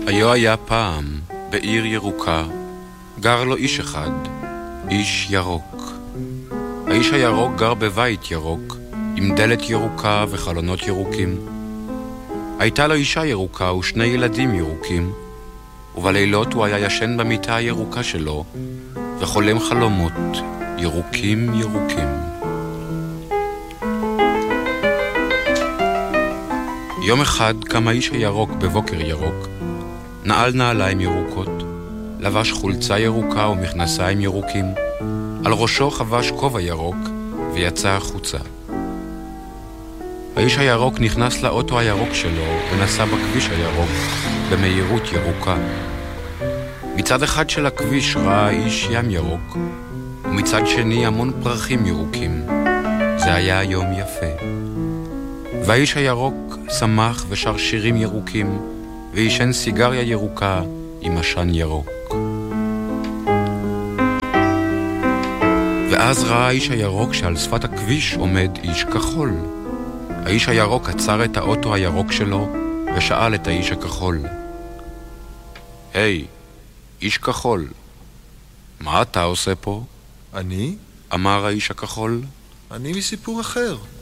היה פעם, בעיר ירוקה, גר לו איש אחד, איש ירוק. האיש הירוק גר בבית ירוק, עם דלת ירוקה וחלונות ירוקים. הייתה לו אישה ירוקה ושני ילדים ירוקים, ובלילות הוא היה ישן במיטה הירוקה שלו, וחולם חלומות ירוקים ירוקים. יום אחד קם האיש הירוק בבוקר ירוק, נעל נעליים ירוקות, לבש חולצה ירוקה ומכנסיים ירוקים, על ראשו חבש כובע ירוק ויצא החוצה. האיש הירוק נכנס לאוטו הירוק שלו ונסע בכביש הירוק במהירות ירוקה. מצד אחד של הכביש ראה איש ים ירוק, ומצד שני המון פרחים ירוקים. זה היה יום יפה. והאיש הירוק שמח ושר שירים ירוקים, וישן סיגריה ירוקה עם עשן ירוק. ואז ראה האיש הירוק שעל שפת הכביש עומד איש כחול. האיש הירוק עצר את האוטו הירוק שלו ושאל את האיש הכחול, היי, איש כחול, מה אתה עושה פה? אני? אמר האיש הכחול. אני מסיפור אחר.